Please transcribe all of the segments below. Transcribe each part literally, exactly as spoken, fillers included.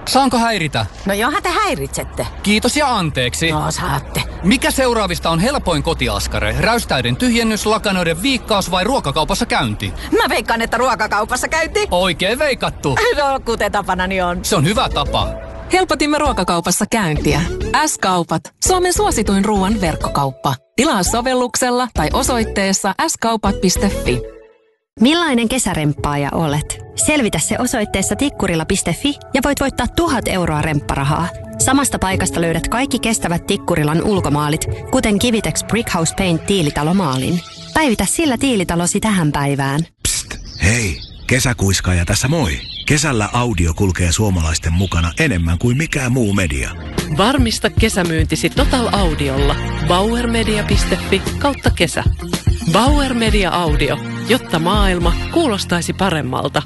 Saanko häiritä? No johan te häiritsette. Kiitos ja anteeksi. No saatte. Mikä seuraavista on helpoin kotiaskare? Räystäiden tyhjennys, lakanoiden viikkaus vai ruokakaupassa käynti? Mä veikkaan, että ruokakaupassa käynti. Oikein veikattu. No kuten tapanani on. Se on hyvä tapa. Helpotimme ruokakaupassa käyntiä. S-kaupat. Suomen suosituin ruoan verkkokauppa. Tilaa sovelluksella tai osoitteessa s kaupat piste fi. Millainen kesäremppaaja olet? Selvitä se osoitteessa tikkurila piste fi ja voit voittaa tuhat euroa rempparahaa. Samasta paikasta löydät kaikki kestävät Tikkurilan ulkomaalit, kuten Kivitex Brickhouse Paint tiilitalomaalin. Päivitä sillä tiilitalosi tähän päivään. Psst, hei, kesäkuiskaaja tässä moi. Kesällä audio kulkee suomalaisten mukana enemmän kuin mikään muu media. Varmista kesämyyntisi Total Audiolla. bauer media piste fi kautta kesä. Bauer Media Audio, jotta maailma kuulostaisi paremmalta.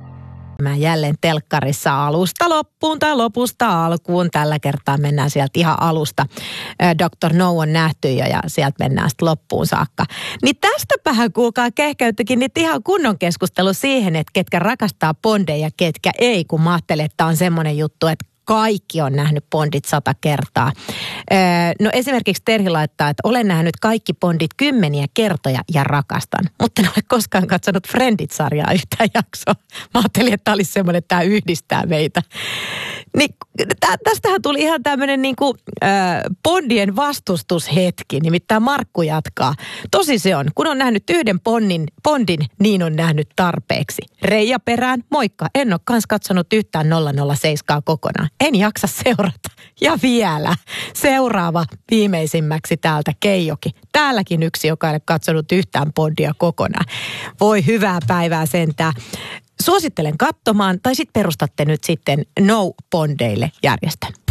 Mä jälleen telkkarissa alusta loppuun tai lopusta alkuun. Tällä kertaa mennään sieltä ihan alusta. doktor No on nähty jo ja sieltä mennään sitten loppuun saakka. Niin tästäpähän kuulkaa kehkeyttikin nyt ihan kunnon keskustelu siihen, että ketkä rakastaa Bondeja ja ketkä ei, kun mä ajattelen, että on semmoinen juttu, että kaikki on nähnyt Bondit sata kertaa. Öö, no esimerkiksi Terhi laittaa, että olen nähnyt kaikki Bondit kymmeniä kertoja ja rakastan. Mutta en ole koskaan katsonut Friendit-sarjaa yhtään jaksoa. Mä ajattelin, että tämä olisi semmoinen, että tämä yhdistää meitä. Niin, tä, tästähän tuli ihan tämmöinen niin kuin äh, Bondien vastustushetki, nimittäin Markku jatkaa. Tosi se on, kun on nähnyt yhden Bondin, Bondin niin on nähnyt tarpeeksi. Reija perään, moikka, en ole kans katsonut yhtään nolla nolla seitsemän kokonaan. En jaksa seurata. Ja vielä seuraava viimeisimmäksi täältä Keijoki. Täälläkin yksi, joka ei ole katsonut yhtään Bondia kokonaan. Voi hyvää päivää sentään. Suosittelen katsomaan, tai sitten perustatte nyt sitten No Bondeille järjestön.